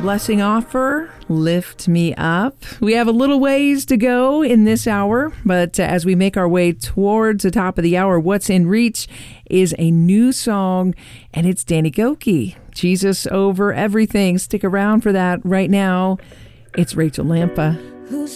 Blessing offer, lift me up. We have a little ways to go in this hour, but as we make our way towards the top of the hour, what's in reach is a new song, and it's Danny Gokey, Jesus Over Everything. Stick around for that right now. It's Rachel Lampa.